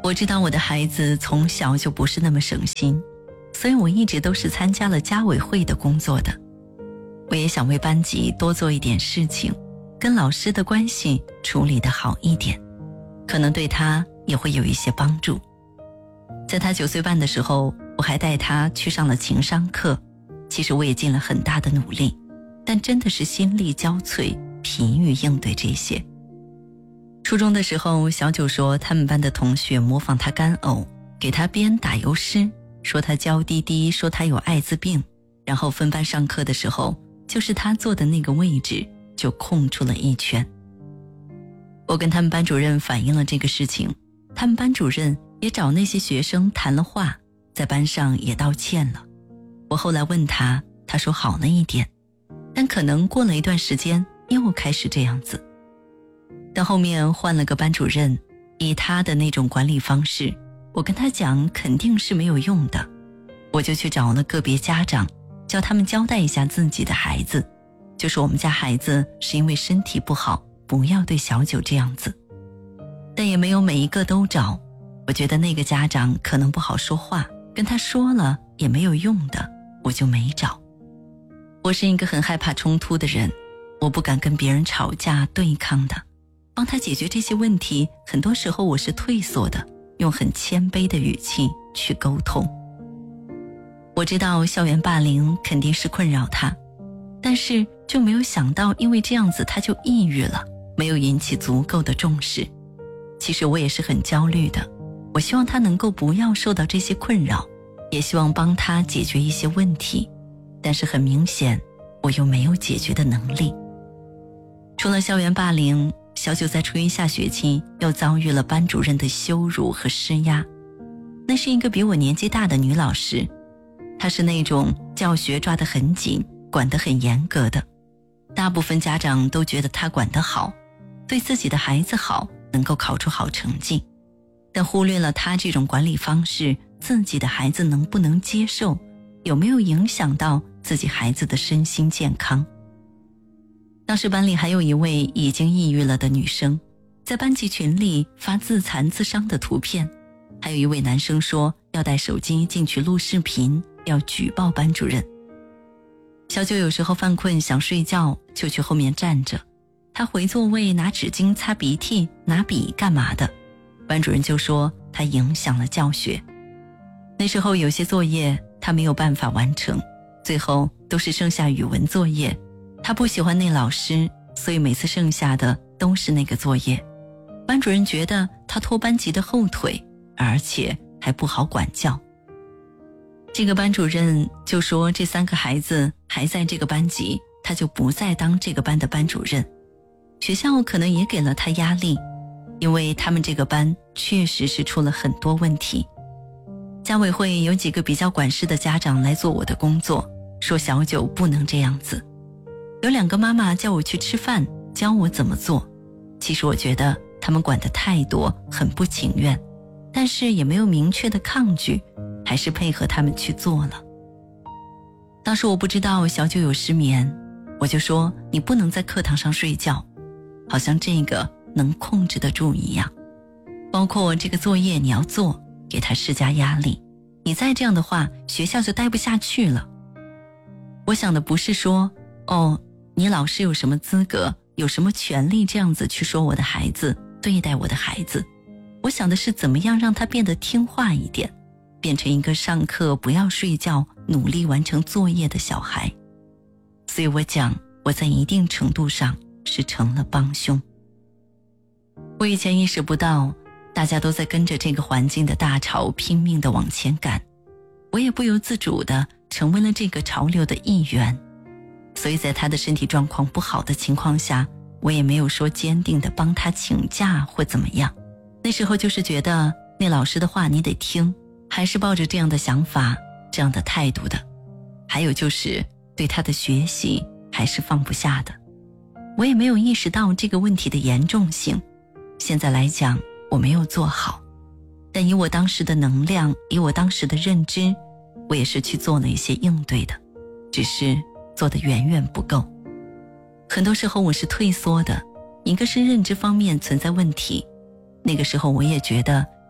我知道我的孩子从小就不是那么省心，所以我一直都是参加了家委会的工作的。我也想为班级多做一点事情，跟老师的关系处理得好一点，可能对他也会有一些帮助。在他9岁半的时候，我还带他去上了情商课，其实我也尽了很大的努力，但真的是心力交瘁，疲于应对这些。初中的时候，小九说他们班的同学模仿他干呕，给他编打油诗，说他娇滴滴，说他有艾滋病，然后分班上课的时候，就是他坐的那个位置就空出了一圈。我跟他们班主任反映了这个事情，他们班主任也找那些学生谈了话，在班上也道歉了。我后来问他，他说好了一点，但可能过了一段时间又开始这样子。但后面换了个班主任，以他的那种管理方式，我跟他讲肯定是没有用的，我就去找了个别家长，叫他们交代一下自己的孩子，就说我们家孩子是因为身体不好，不要对小九这样子。但也没有每一个都找，我觉得那个家长可能不好说话，跟他说了也没有用的，我就没找。我是一个很害怕冲突的人，我不敢跟别人吵架对抗的，帮他解决这些问题，很多时候我是退缩的，用很谦卑的语气去沟通。我知道校园霸凌肯定是困扰他，但是就没有想到因为这样子他就抑郁了，没有引起足够的重视。其实我也是很焦虑的，我希望他能够不要受到这些困扰，也希望帮他解决一些问题，但是很明显我又没有解决的能力。除了校园霸凌，小九在初一下学期又遭遇了班主任的羞辱和施压。那是一个比我年纪大的女老师，她是那种教学抓得很紧，管得很严格的。大部分家长都觉得她管得好，对自己的孩子好，能够考出好成绩，但忽略了她这种管理方式，自己的孩子能不能接受，有没有影响到自己孩子的身心健康。当时班里还有一位已经抑郁了的女生，在班级群里发自残自伤的图片，还有一位男生说要带手机进去录视频，要举报班主任。小九有时候犯困想睡觉，就去后面站着，他回座位拿纸巾擦鼻涕，拿笔干嘛的，班主任就说他影响了教学。那时候有些作业他没有办法完成，最后都是剩下语文作业，他不喜欢那老师，所以每次剩下的都是那个作业。班主任觉得他拖班级的后腿，而且还不好管教。这个班主任就说这3个孩子还在这个班级，他就不再当这个班的班主任。学校可能也给了他压力，因为他们这个班确实是出了很多问题。家委会有几个比较管事的家长来做我的工作，说小九不能这样子。有2个妈妈叫我去吃饭，教我怎么做。其实我觉得他们管得太多，很不情愿，但是也没有明确的抗拒，还是配合他们去做了。当时我不知道小九有失眠，我就说你不能在课堂上睡觉，好像这个能控制得住一样。包括这个作业你要做，给他施加压力，你再这样的话，学校就待不下去了。我想的不是说你老师有什么资格，有什么权利这样子去说我的孩子，对待我的孩子。我想的是怎么样让他变得听话一点，变成一个上课不要睡觉，努力完成作业的小孩。所以我讲，我在一定程度上是成了帮凶。我以前意识不到，大家都在跟着这个环境的大潮拼命地往前赶，我也不由自主地成为了这个潮流的一员。所以在他的身体状况不好的情况下，我也没有说坚定地帮他请假或怎么样。那时候就是觉得那老师的话你得听，还是抱着这样的想法，这样的态度的。还有就是对他的学习还是放不下的。我也没有意识到这个问题的严重性，现在来讲我没有做好，但以我当时的能量，以我当时的认知，我也是去做了一些应对的，只是做得远远不够。很多时候我是退缩的，一个是认知方面存在问题，那个时候我也觉得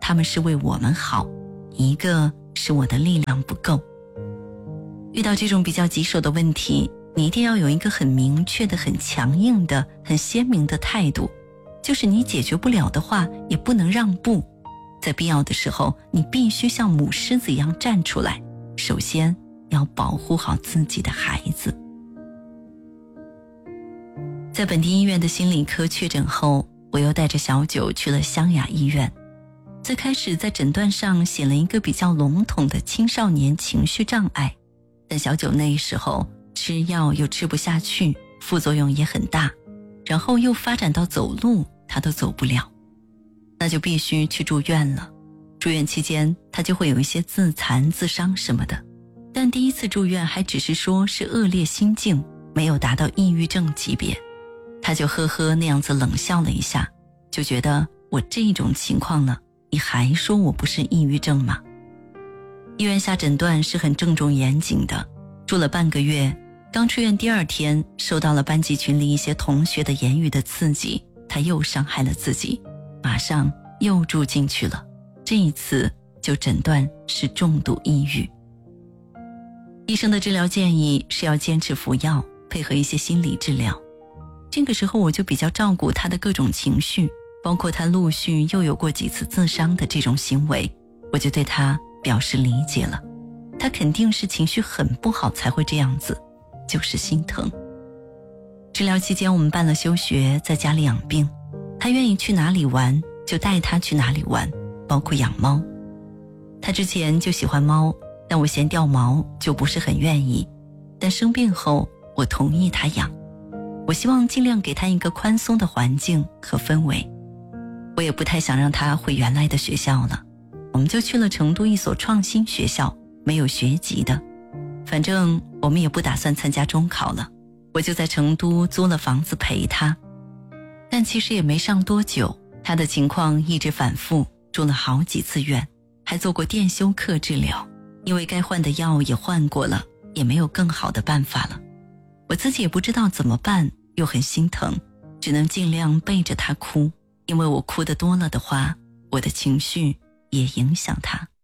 他们是为我们好，一个是我的力量不够。遇到这种比较棘手的问题，你一定要有一个很明确的、很强硬的、很鲜明的态度，就是你解决不了的话也不能让步，在必要的时候你必须像母狮子一样站出来，首先要保护好自己的孩子。在本地医院的心理科确诊后，我又带着小九去了湘雅医院。最开始在诊断上写了一个比较笼统的青少年情绪障碍，但小九那时候吃药又吃不下去，副作用也很大，然后又发展到走路他都走不了，那就必须去住院了。住院期间他就会有一些自残自伤什么的，但第一次住院还只是说是恶劣心境，没有达到抑郁症级别。他就呵呵那样子冷笑了一下，就觉得我这种情况了，你还说我不是抑郁症吗？医院下诊断是很郑重严谨的，住了半个月，刚出院第2天，受到了班级群里一些同学的言语的刺激，他又伤害了自己，马上又住进去了，这一次就诊断是重度抑郁。医生的治疗建议是要坚持服药，配合一些心理治疗。这个时候我就比较照顾他的各种情绪，包括他陆续又有过几次自伤的这种行为，我就对他表示理解了。他肯定是情绪很不好才会这样子，就是心疼。治疗期间我们办了休学，在家里养病，他愿意去哪里玩就带他去哪里玩，包括养猫。他之前就喜欢猫，但我嫌掉毛就不是很愿意，但生病后我同意他养。我希望尽量给他一个宽松的环境和氛围，我也不太想让他回原来的学校了，我们就去了成都一所创新学校，没有学籍的，反正我们也不打算参加中考了，我就在成都租了房子陪他。但其实也没上多久，他的情况一直反复，住了好几次院，还做过电休克治疗，因为该换的药也换过了，也没有更好的办法了。我自己也不知道怎么办，又很心疼，只能尽量背着他哭，因为我哭得多了的话，我的情绪也影响他。